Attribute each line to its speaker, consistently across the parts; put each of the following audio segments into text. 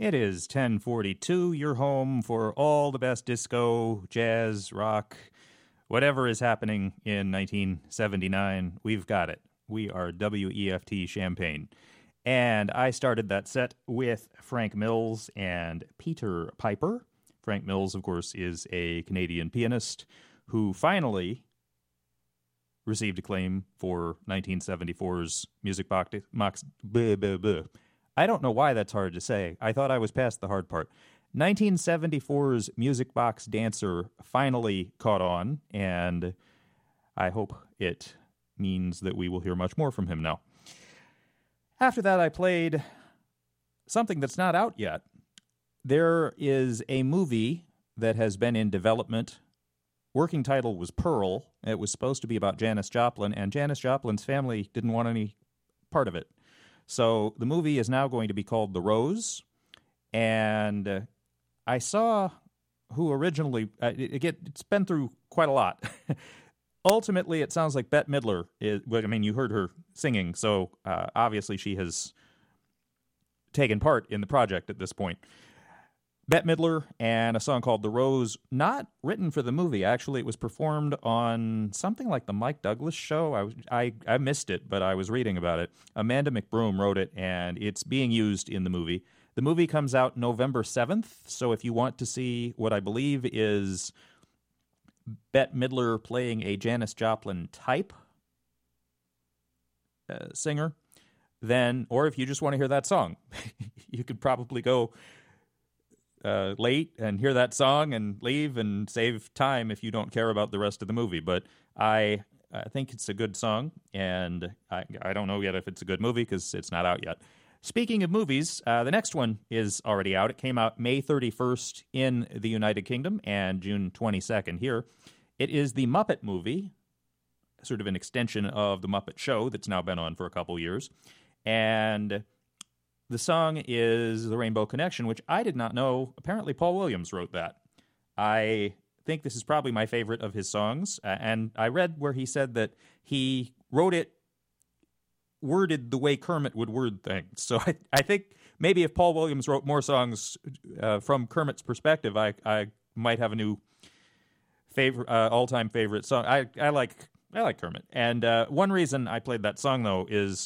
Speaker 1: It is 10:42. You're home for all the best disco, jazz, rock, whatever is happening in 1979. We've got it. We are WEFT Champaign. And I started that set with Frank Mills and Peter Piper. Frank Mills, of course, is a Canadian pianist who finally received acclaim for 1974's Music Box. I don't know why that's hard to say. I thought I was past the hard part. 1974's Music Box Dancer finally caught on, and I hope it means that we will hear much more from him now. After that, I played something that's not out yet. There is a movie that has been in development. Working title was Pearl. It was supposed to be about Janis Joplin, and Janis Joplin's family didn't want any part of it. So the movie is now going to be called The Rose, and I saw who originally... it's been through quite a lot. Ultimately, it sounds like Bette Midler is... Well, I mean, you heard her singing, so obviously she has taken part in the project at this point. Bette Midler and a song called The Rose, not written for the movie. Actually, it was performed on something like the Mike Douglas show. I missed it, but I was reading about it. Amanda McBroom wrote it, and it's being used in the movie. The movie comes out November 7th, so if you want to see what I believe is Bette Midler playing a Janis Joplin type singer, then, or if you just want to hear that song, you could probably go late and hear that song and leave and save time if you don't care about the rest of the movie. But I think it's a good song, and I don't know yet if it's a good movie because it's not out yet. Speaking of movies, the next one is already out. It came out May 31st in the United Kingdom and June 22nd here. It is the Muppet movie, sort of an extension of the Muppet Show that's now been on for a couple years. And the song is The Rainbow Connection, which I did not know. Apparently, Paul Williams wrote that. I think this is probably my favorite of his songs. And I read where he said that he wrote it worded the way Kermit would word things. So I think maybe if Paul Williams wrote more songs from Kermit's perspective, I might have a new all-time favorite song. I like Kermit. And one reason I played that song, though, is...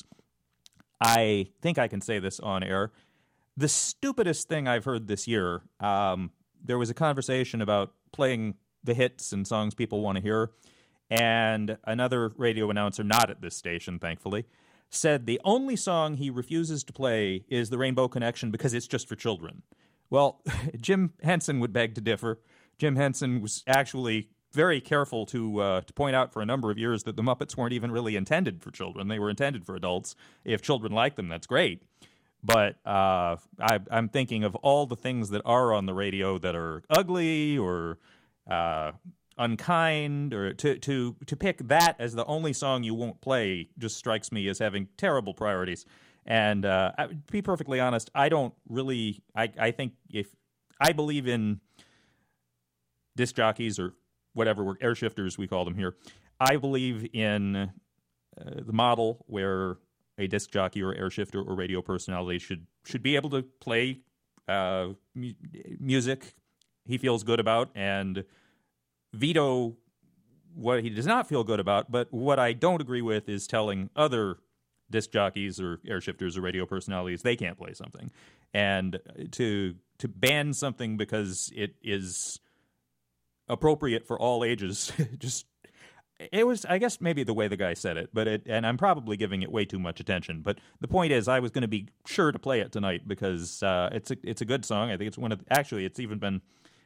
Speaker 1: I think I can say this on air. The stupidest thing I've heard this year, there was a conversation about playing the hits and songs people want to hear, and another radio announcer, not at this station, thankfully, said the only song he refuses to play is The Rainbow Connection because it's just for children. Well, Jim Henson would beg to differ. Jim Henson was actually very careful to point out for a number of years that the Muppets weren't even really intended for children. They were intended for adults. If children like them, that's great. But I'm thinking of all the things that are on the radio that are ugly or unkind, or to pick that as the only song you won't play just strikes me as having terrible priorities. And to be perfectly honest, I don't really... I think if... I believe in disc jockeys or whatever, air shifters we call them here. I believe in the model where a disc jockey or air shifter or radio personality should be able to play music he feels good about and veto what he does not feel good about. But what I don't agree with is telling other disc jockeys or air shifters or radio personalities they can't play something. And to ban something because it is appropriate for all ages, it was, I guess, maybe the way the guy said it, and I'm probably giving it way too much attention. But the point is, I was going to be sure to play it tonight because it's a good song. I think it's it's even been